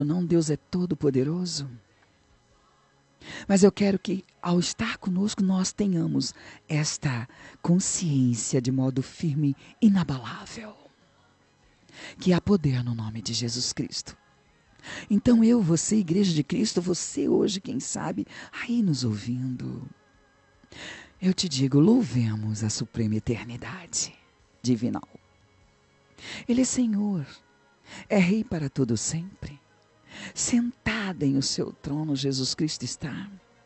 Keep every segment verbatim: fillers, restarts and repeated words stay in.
não, Deus é todo poderoso. Mas eu quero que, ao estar conosco, nós tenhamos esta consciência de modo firme, inabalável, que há poder no nome de Jesus Cristo. Então eu, você, Igreja de Cristo, você hoje, quem sabe, aí nos ouvindo, eu te digo, louvemos a suprema eternidade divinal. Ele é Senhor, é Rei para todo sempre. Sentada em o seu trono, Jesus Cristo está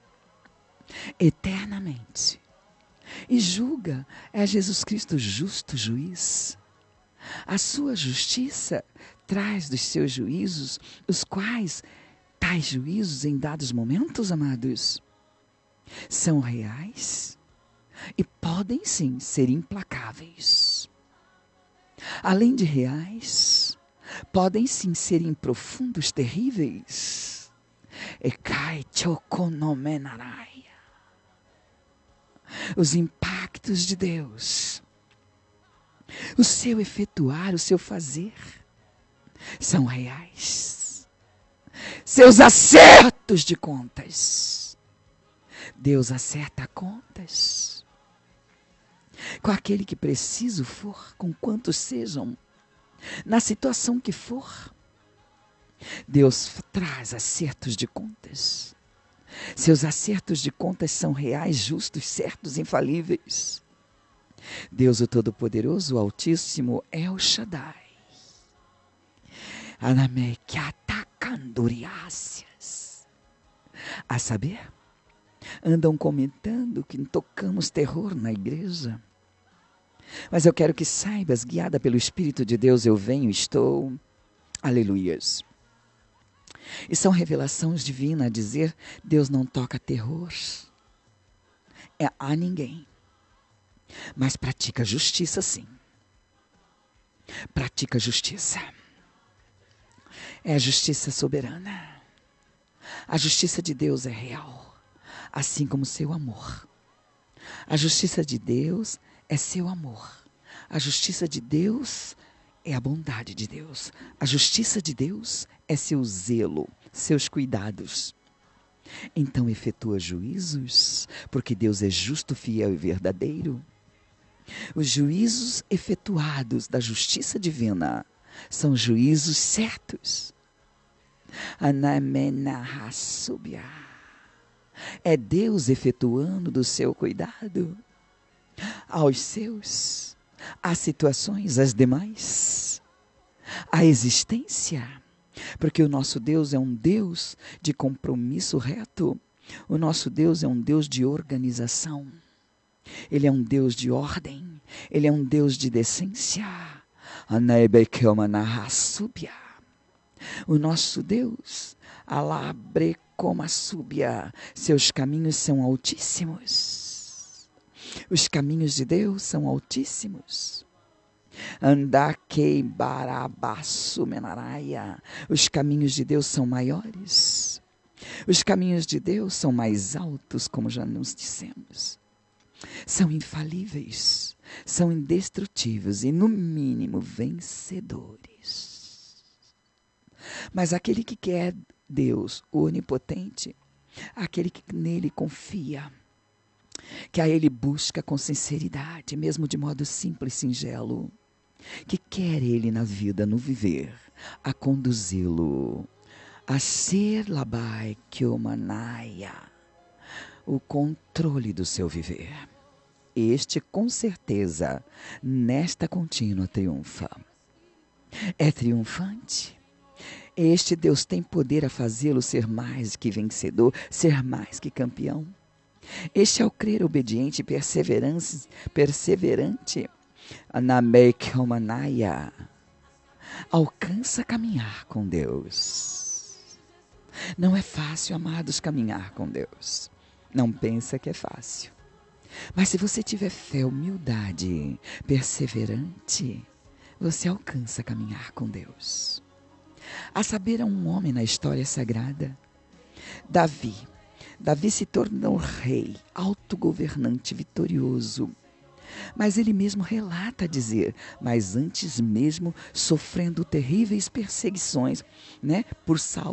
eternamente. E julga, é Jesus Cristo justo juiz. A sua justiça traz dos seus juízos, os quais, tais juízos em dados momentos, amados, são reais e podem sim ser implacáveis. Além de reais, podem sim ser em profundos, terríveis. Ekai chokonomenaraya. Os impactos de Deus, o seu efetuar, o seu fazer, são reais. Seus acertos de contas, Deus acerta contas com aquele que preciso for, com quantos sejam, na situação que for. Deus traz acertos de contas. Seus acertos de contas são reais, justos, certos, infalíveis. Deus o Todo-Poderoso, o Altíssimo, é o Shaddai. Anamequiatacanduriáceas. A saber, andam comentando que tocamos terror na igreja. Mas eu quero que saibas, guiada pelo Espírito de Deus, eu venho, estou. Aleluias. E são revelações divinas a dizer, Deus não toca terror é a ninguém. Mas pratica justiça, sim. Pratica justiça. É a justiça soberana. A justiça de Deus é real, assim como seu amor. A justiça de Deus é seu amor. A justiça de Deus é a bondade de Deus. A justiça de Deus é seu zelo, seus cuidados. Então efetua juízos, porque Deus é justo, fiel e verdadeiro. Os juízos efetuados da justiça divina são juízos certos. Anamenahasubia. É Deus efetuando do seu cuidado aos seus, às situações, às demais, à existência. Porque o nosso Deus é um Deus de compromisso reto. O nosso Deus é um Deus de organização. Ele é um Deus de ordem. Ele é um Deus de decência. O nosso Deus, alabrecomassúbia, seus caminhos são altíssimos. Os caminhos de Deus são altíssimos. Andakei barabaçu menaraia. Os caminhos de Deus são maiores. Os caminhos de Deus são mais altos, como já nos dissemos. São infalíveis, são indestrutíveis e, no mínimo, vencedores. Mas aquele que quer Deus, o onipotente, aquele que nele confia, que a ele busca com sinceridade, mesmo de modo simples e singelo, que quer ele na vida, no viver, a conduzi-lo, a ser labai kyomanaya, o controle do seu viver. Este, com certeza, nesta contínua triunfa. É triunfante. Este Deus tem poder a fazê-lo ser mais que vencedor, ser mais que campeão. Este é o crer obediente e perseverante, perseverante. Anamekhomanaya. Alcança caminhar com Deus. Não é fácil, amados, caminhar com Deus. Não pensa que é fácil. Mas se você tiver fé, humildade, perseverante, você alcança caminhar com Deus. A saber, é um homem na história sagrada, Davi. Davi se tornou rei, autogovernante, vitorioso. Mas ele mesmo relata dizer, mas antes mesmo sofrendo terríveis perseguições, né, por Saulo,